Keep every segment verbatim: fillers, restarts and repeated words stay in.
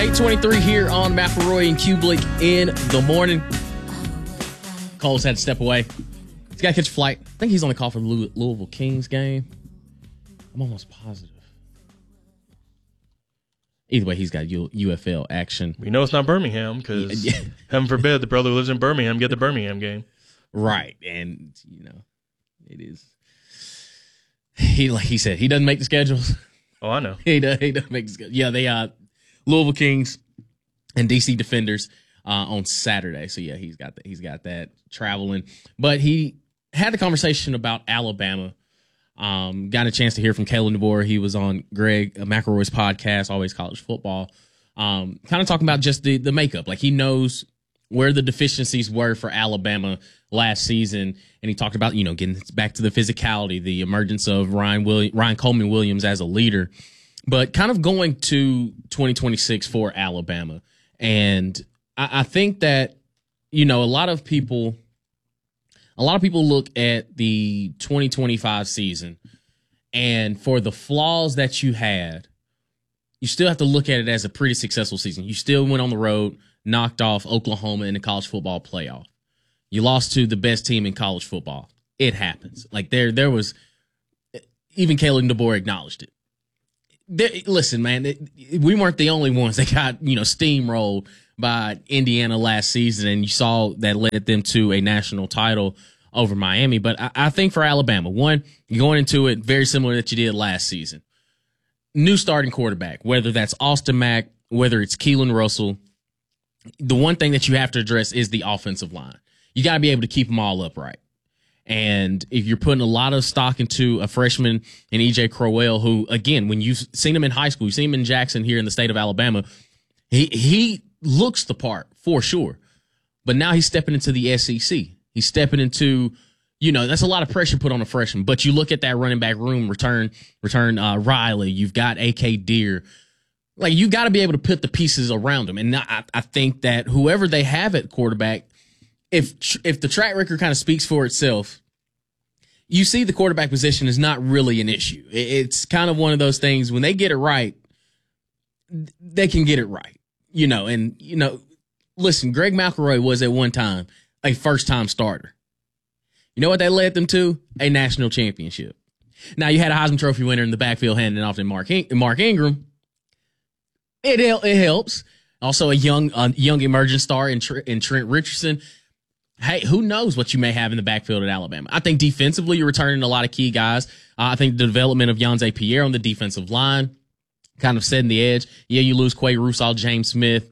eight twenty-three here on McElroy and Kublick in the morning. Cole's had to step away. He's got to catch a flight. I think he's on the call for the Louisville Kings game. I'm almost positive. Either way, he's got U- UFL action. We know it's not Birmingham because, yeah. heaven forbid, the brother who lives in Birmingham get the Birmingham game. Right, and, you know, it is. He, like he said, he doesn't make the schedules. Oh, I know. He does, he doesn't make the schedules. Yeah, they uh, Louisville Kings and D C Defenders uh, on Saturday. So, yeah, he's got that. He's got that traveling. But he had the conversation about Alabama. Um, got a chance to hear from Kalen DeBoer. He was on Greg McElroy's podcast, Always College Football. Um, kind of talking about just the, the makeup. Like he knows where the deficiencies were for Alabama last season. And he talked about, you know, getting back to the physicality, the emergence of Ryan William, Ryan Coleman Williams as a leader, but kind of going to twenty twenty-six for Alabama. And I, I think that, you know, a lot of people, A lot of people look at the twenty twenty-five season, and for the flaws that you had, you still have to look at it as a pretty successful season. You still went on the road, knocked off Oklahoma in the college football playoff. You lost to the best team in college football. It happens. Like there, there was even Kalen DeBoer acknowledged it. There, listen, man, it, we weren't the only ones that got, you know, steamrolled by Indiana last season, and you saw that led them to a national title over Miami. But I, I think for Alabama, one, you're going into it very similar that you did last season. New starting quarterback, whether that's Austin Mack, whether it's Keelan Russell, the one thing that you have to address is the offensive line. You got to be able to keep them all upright. And if you're putting a lot of stock into a freshman in E J Crowell, who, again, when you've seen him in high school, you've seen him in Jackson here in the state of Alabama, he he looks the part for sure. But now he's stepping into the S E C. He's stepping into, you know, that's a lot of pressure put on a freshman. But you look at that running back room, return, return uh, Riley, you've got A K Deer. Like, you got to be able to put the pieces around him. And I, I think that whoever they have at quarterback, if if the track record kind of speaks for itself, you see the quarterback position is not really an issue. It's kind of one of those things, when they get it right, they can get it right. You know, and, you know, listen, Greg McElroy was at one time a first-time starter. You know what that led them to? A national championship. Now, you had a Heisman Trophy winner in the backfield handing it off to Mark, In- Mark Ingram. It it helps. Also, a young uh, young emerging star in, Tr- in Trent Richardson. Hey, who knows what you may have in the backfield at Alabama? I think defensively, you're returning a lot of key guys. Uh, I think the development of Yonze Pierre on the defensive line, kind of setting the edge. Yeah, you lose Quay Russaw, James Smith.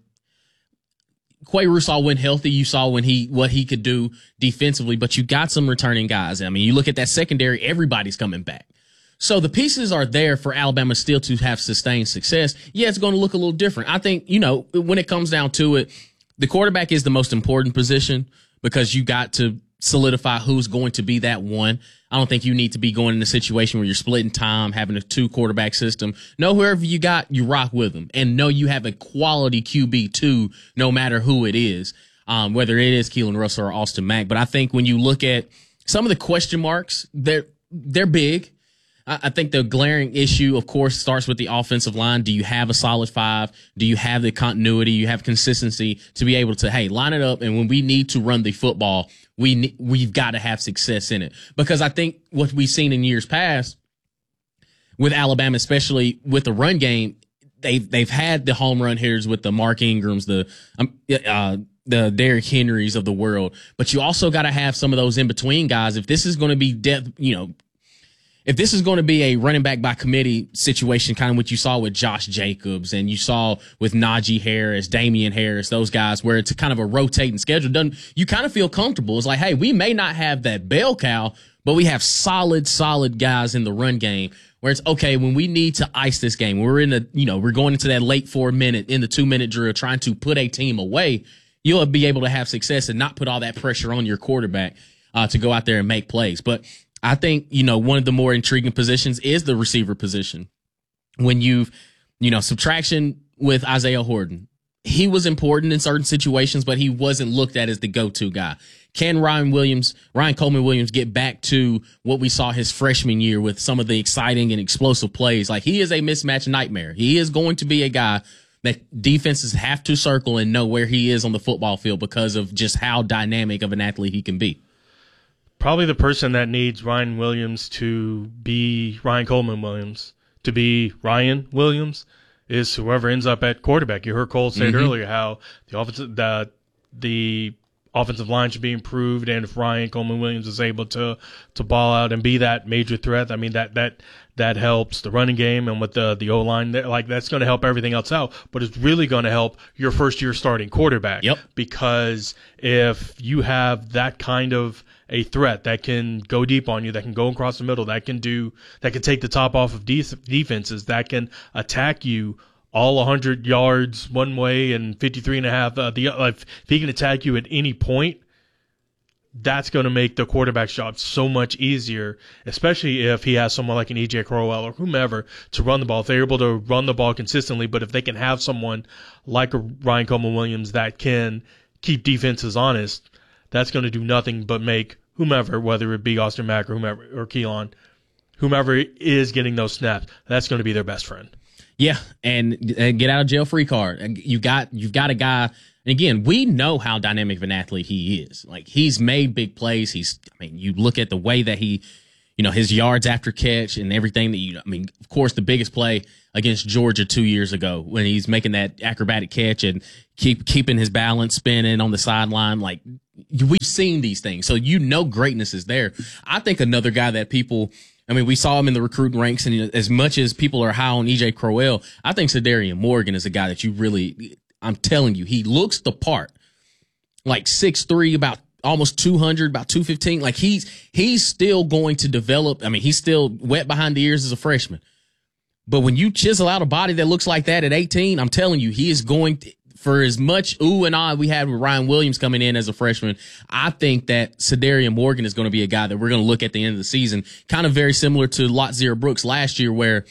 Quay Russaw went healthy. You saw when he what he could do defensively, but you got some returning guys. I mean, you look at that secondary, everybody's coming back. So the pieces are there for Alabama still to have sustained success. Yeah, it's going to look a little different. I think, you know, when it comes down to it, the quarterback is the most important position because you got to solidify who's going to be that one. I don't think you need to be going in a situation where you're splitting time, having a two quarterback system. No, whoever you got, you rock with them, and know you have a quality Q B too, no matter who it is, um, whether it is Keelan Russell or Austin Mack. But I think when you look at some of the question marks, they're, they're big. I think the glaring issue, of course, starts with the offensive line. Do you have a solid five? Do you have the continuity? You have consistency to be able to, hey, line it up. And when we need to run the football, we, we've got to have success in it. Because I think what we've seen in years past with Alabama, especially with the run game, they've, they've had the home run hitters with the Mark Ingrams, the, um, uh, the Derrick Henrys of the world. But you also got to have some of those in between guys. If this is going to be depth, you know, If this is going to be a running back by committee situation, kind of what you saw with Josh Jacobs and you saw with Najee Harris, Damian Harris, those guys, where it's kind of a rotating schedule, doesn't you kind of feel comfortable? It's like, hey, we may not have that bell cow, but we have solid, solid guys in the run game where it's okay when we need to ice this game. We're in the, you know, we're going into that late four minute, in the two minute drill, trying to put a team away. You'll be able to have success and not put all that pressure on your quarterback uh, to go out there and make plays. But I think, you know, one of the more intriguing positions is the receiver position. When you've, you know, subtraction with Isaiah Horton, he was important in certain situations, but he wasn't looked at as the go-to guy. Can Ryan Williams, Ryan Coleman Williams get back to what we saw his freshman year with some of the exciting and explosive plays? Like, he is a mismatch nightmare. He is going to be a guy that defenses have to circle and know where he is on the football field because of just how dynamic of an athlete he can be. Probably the person that needs Ryan Williams to be Ryan Coleman Williams to be Ryan Williams is whoever ends up at quarterback. You heard Cole say mm-hmm. earlier how the offensive the the offensive line should be improved, and if Ryan Coleman Williams is able to to ball out and be that major threat, I mean that that that helps the running game, and with the the O line, like that's going to help everything else out. But it's really going to help your first year starting quarterback. Yep. Because if you have that kind of a threat that can go deep on you, that can go across the middle, that can do that can take the top off of de- defenses, that can attack you all one hundred yards one way and fifty-three and a half. Uh, the, uh, if he can attack you at any point, that's going to make the quarterback's job so much easier, especially if he has someone like an E J Crowell or whomever to run the ball. If they're able to run the ball consistently, but if they can have someone like a Ryan Coleman Williams that can keep defenses honest, that's going to do nothing but make whomever, whether it be Austin Mack or whomever or Keelan, whomever is getting those snaps, that's going to be their best friend. Yeah, and, and get out of jail free card. You got you've got a guy. And again, we know how dynamic of an athlete he is. Like he's made big plays. He's I mean, you look at the way that he, you know, his yards after catch and everything that you. I mean, of course, the biggest play against Georgia two years ago when he's making that acrobatic catch and keep keeping his balance, spinning on the sideline. Like we've seen these things, so you know greatness is there. I think another guy that people. I mean, we saw him in the recruiting ranks, and as much as people are high on E J Crowell, I think Cedarian Morgan is a guy that you really, I'm telling you, he looks the part. Like six three, about almost two hundred, about two fifteen. Like he's he's still going to develop. I mean, he's still wet behind the ears as a freshman. But when you chisel out a body that looks like that at eighteen, I'm telling you, he is going to, for as much ooh and ah we had with Ryan Williams coming in as a freshman, I think that Cedarian Morgan is going to be a guy that we're going to look at the end of the season, kind of very similar to Lotzir Brooks last year, where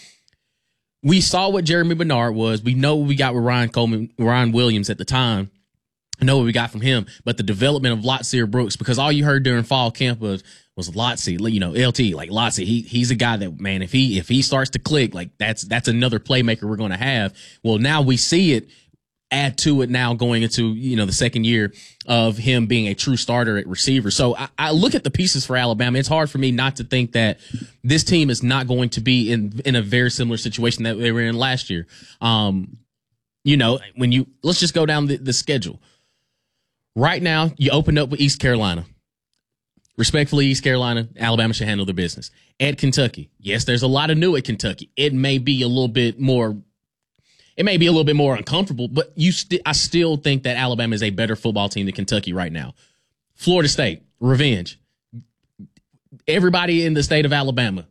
we saw what Jeremy Bernard was. We know what we got with Ryan Coleman, Ryan Williams at the time. I know what we got from him, but the development of Lotzir Brooks, because all you heard during fall camp was was Lotzi, you know, L T, like Lotzi. He he's a guy that, man, if he if he starts to click, like that's that's another playmaker we're going to have. Well, now we see it. Add to it now going into, you know, the second year of him being a true starter at receiver. So I, I look at the pieces for Alabama. It's hard for me not to think that this team is not going to be in, in a very similar situation that they were in last year. Um, you know, when you, let's just go down the, the schedule. Right now, you opened up with East Carolina. Respectfully, East Carolina, Alabama should handle their business. At Kentucky, yes, there's a lot of new at Kentucky. It may be a little bit more It may be a little bit more uncomfortable, but you st- I still think that Alabama is a better football team than Kentucky right now. Florida State, revenge. Everybody in the state of Alabama.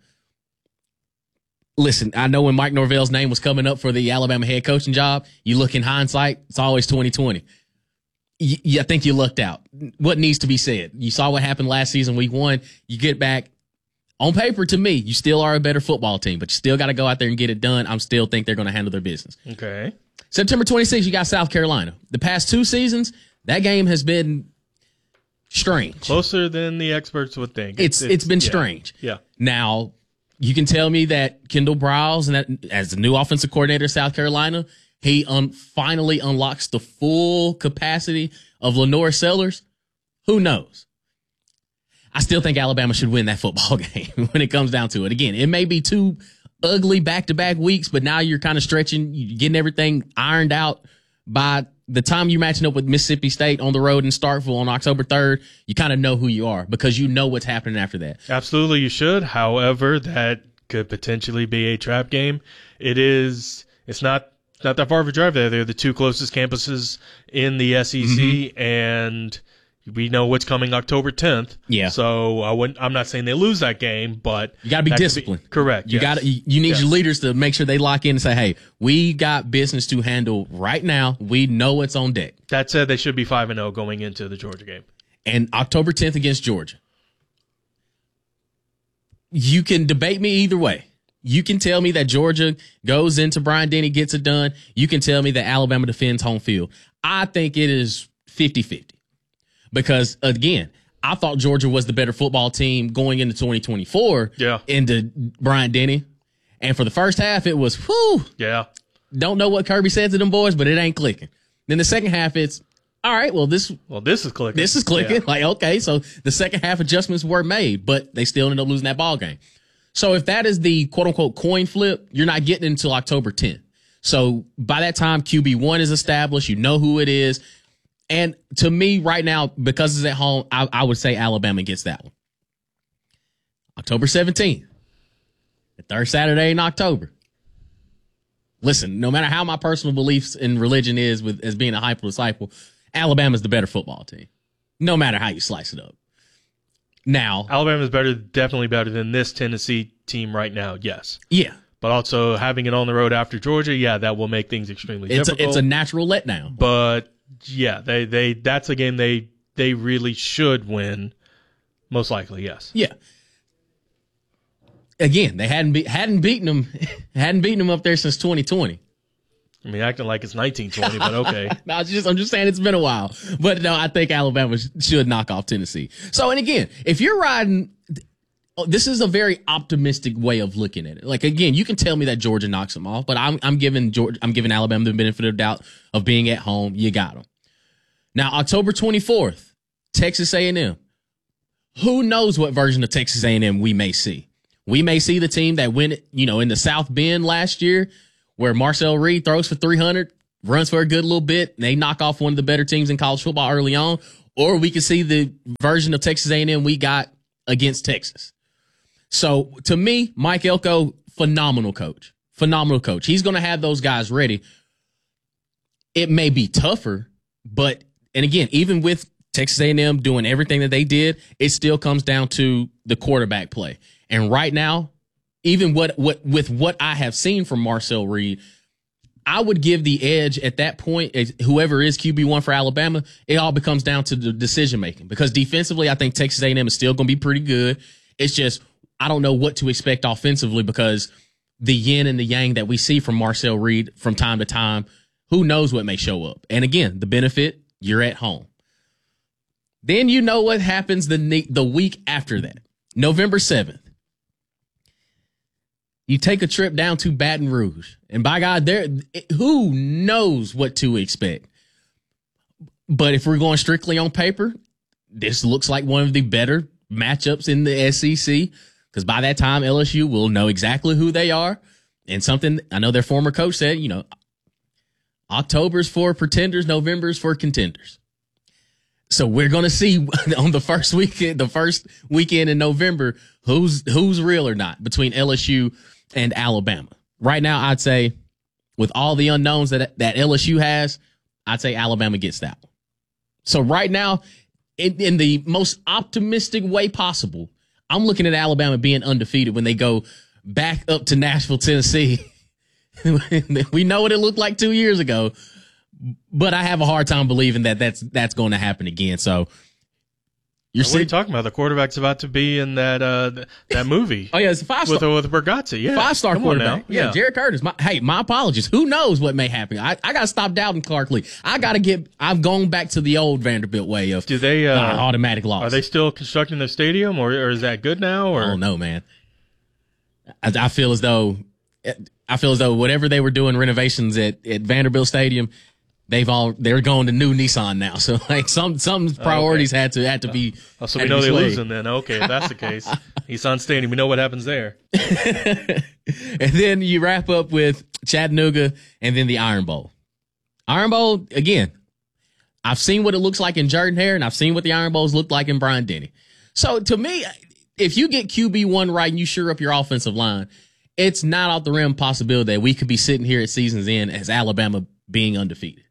Listen, I know when Mike Norvell's name was coming up for the Alabama head coaching job, you look in hindsight, it's always twenty twenty. Y- y- I think you lucked out. What needs to be said? You saw what happened last season, week one. You get back. On paper, to me, you still are a better football team, but you still got to go out there and get it done. I still think they're going to handle their business. Okay. September twenty-sixth, you got South Carolina. The past two seasons, that game has been strange. Closer than the experts would think. It's It's, it's been yeah. strange. Yeah. Now, you can tell me that Kendall Briles, and that as the new offensive coordinator of South Carolina, he un- finally unlocks the full capacity of Lenore Sellers. Who knows? I still think Alabama should win that football game when it comes down to it. Again, it may be two ugly back-to-back weeks, but now you're kind of stretching, you're getting everything ironed out. By the time you're matching up with Mississippi State on the road in Starkville on October third, you kind of know who you are because you know what's happening after that. Absolutely, you should. However, that could potentially be a trap game. It is. It's not not that far of a drive there. They're the two closest campuses in the S E C, mm-hmm. and we know what's coming October tenth. Yeah. So I wouldn't, I'm not saying they lose that game, but you got to be disciplined. Be, correct. You yes. got to. You need yes. your leaders to make sure they lock in and say, "Hey, we got business to handle right now. We know what's on deck." That said, they should be five and zero going into the Georgia game. And October tenth against Georgia. You can debate me either way. You can tell me that Georgia goes into Bryant-Denny, gets it done. You can tell me that Alabama defends home field. I think it is fifty-fifty. Because, again, I thought Georgia was the better football team going into twenty twenty-four yeah. into Bryant-Denny. And for the first half, it was, whew. Yeah. Don't know what Kirby said to them boys, but it ain't clicking. Then the second half, it's all right. Well, this well, this is clicking. This is clicking. Yeah. Like, okay, so the second half adjustments were made, but they still ended up losing that ball game. So if that is the quote unquote coin flip, you're not getting it until October tenth. So by that time, Q B one is established. You know who it is. And to me right now, because it's at home, I, I would say Alabama gets that one. October seventeenth, the third Saturday in October. Listen, no matter how my personal beliefs in religion is with as being a hyper disciple, Alabama's the better football team. No matter how you slice it up. Now, Alabama's better, definitely better than this Tennessee team right now. Yes. Yeah. But also having it on the road after Georgia, yeah, that will make things extremely it's difficult. A, it's a natural letdown. But yeah, they, they that's a game they they really should win. Most likely, yes. Yeah. Again, they hadn't be, hadn't beaten them hadn't beaten them up there since twenty twenty. I mean, acting like it's nineteen twenty, but okay. no, it's just, I'm just saying it's been a while. But no, I think Alabama should knock off Tennessee. So, and again, if you're riding, this is a very optimistic way of looking at it. Like, again, you can tell me that Georgia knocks them off, but I'm, I'm giving Georgia, I'm giving Alabama the benefit of the doubt of being at home. You got them. Now, October twenty-fourth, Texas A and M. Who knows what version of Texas A and M we may see? We may see the team that went, you know, in the South Bend last year, where Marcel Reed throws for three hundred, runs for a good little bit, and they knock off one of the better teams in college football early on. Or we can see the version of Texas A and M we got against Texas. So, to me, Mike Elko, phenomenal coach. Phenomenal coach. He's going to have those guys ready. It may be tougher, but, and again, even with Texas A and M doing everything that they did, it still comes down to the quarterback play. And right now, even what, what with what I have seen from Marcel Reed, I would give the edge at that point, whoever is Q B one for Alabama, it all becomes down to the decision making. Because defensively, I think Texas A and M is still going to be pretty good. It's just, I don't know what to expect offensively because the yin and the yang that we see from Marcel Reed from time to time, who knows what may show up. And again, the benefit, you're at home. Then you know what happens the the week after that, November seventh. You take a trip down to Baton Rouge, and by God, there, who knows what to expect? But if we're going strictly on paper, this looks like one of the better matchups in the S E C, because by that time, L S U will know exactly who they are. And something I know their former coach said, you know, October's for pretenders, November's for contenders. So we're going to see on the first weekend, the first weekend in November, who's who's real or not between L S U and Alabama. Right now, I'd say with all the unknowns that that L S U has, I'd say Alabama gets that one. So right now, in, in the most optimistic way possible, I'm looking at Alabama being undefeated when they go back up to Nashville, Tennessee. We know what it looked like two years ago, but I have a hard time believing that that's that's going to happen again. So you're what are you talking about? The quarterback's about to be in that uh, th- that movie. Oh yeah, it's a five with star with Bergazzi. Yeah, five star Come on quarterback. now. Yeah, Yeah, Jared Curtis. My, hey, my apologies. Who knows what may happen? I, I got to stop doubting Clark Lee. I got to get. I've gone back to the old Vanderbilt way of Do they uh, uh, automatic loss. Are they still constructing the stadium, or, or is that good now? Or I don't know, man. I, I feel as though I feel as though whatever they were doing renovations at, at Vanderbilt Stadium, they've all they're going to new Nissan now. So like some some priorities okay. had to had to be. Oh, so we know they're losing then. Okay, if that's the case. Nissan Stadium, we know what happens there. And then you wrap up with Chattanooga and then the Iron Bowl. Iron Bowl, again, I've seen what it looks like in Jordan-Hare, and I've seen what the Iron Bowls look like in Bryant-Denny. So to me, if you get Q B one right and you shore up your offensive line, it's not off the rim possibility that we could be sitting here at season's end as Alabama being undefeated.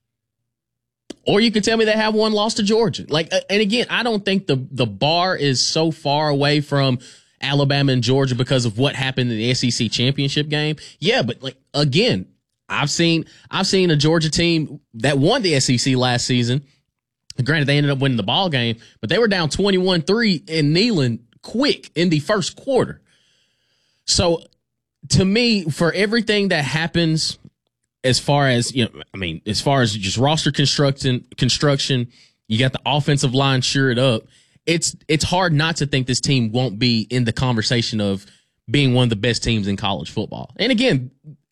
Or you could tell me they have one loss to Georgia. Like, and again, I don't think the, the bar is so far away from Alabama and Georgia because of what happened in the S E C championship game. Yeah, but like, again, I've seen, I've seen a Georgia team that won the S E C last season. Granted, they ended up winning the ball game, but they were down twenty-one three in Neyland quick in the first quarter. So to me, for everything that happens, as far as, you know, I mean, as far as just roster construction, construction, you got the offensive line shored up. It's, it's hard not to think this team won't be in the conversation of being one of the best teams in college football. And again,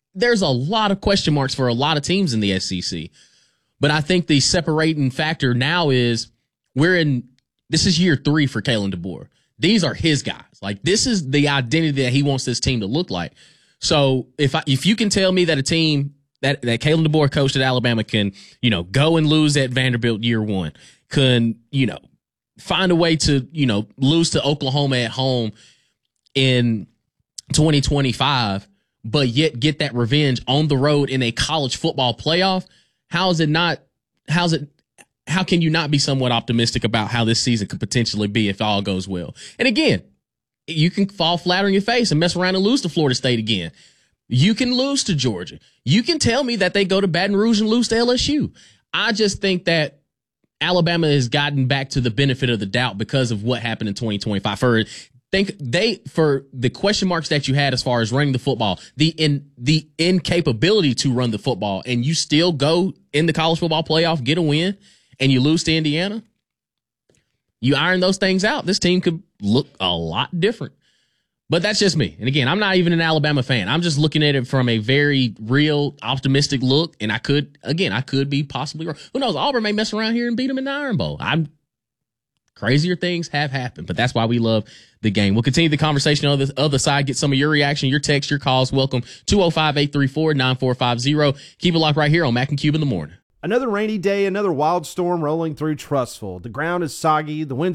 there's a lot of question marks for a lot of teams in the S E C. But I think the separating factor now is we're in, this is year three for Kalen DeBoer. These are his guys. Like, this is the identity that he wants this team to look like. So if I, if you can tell me that a team that, that Kalen DeBoer coached at Alabama can, you know, go and lose at Vanderbilt year one, can, you know, find a way to, you know, lose to Oklahoma at home in twenty twenty-five, but yet get that revenge on the road in a college football playoff, how is it not, how's it, how can you not be somewhat optimistic about how this season could potentially be if all goes well? And again, you can fall flat on your face and mess around and lose to Florida State again. You can lose to Georgia. You can tell me that they go to Baton Rouge and lose to L S U. I just think that Alabama has gotten back to the benefit of the doubt because of what happened in twenty twenty-five. For think they for the question marks that you had as far as running the football, the in the incapability to run the football, and you still go in the college football playoff, get a win, and you lose to Indiana. You iron those things out, this team could look a lot different. But that's just me. And again, I'm not even an Alabama fan. I'm just looking at it from a very real, optimistic look. And I could, again, I could be possibly wrong. Who knows? Auburn may mess around here and beat them in the Iron Bowl. I'm crazier things have happened, but that's why we love the game. We'll continue the conversation on the other side. Get some of your reaction, your text, your calls. Welcome two oh five, eight three four, nine four five zero. Keep it locked right here on Mac and Cube in the morning. Another rainy day, another wild storm rolling through Trussville. The ground is soggy. The winds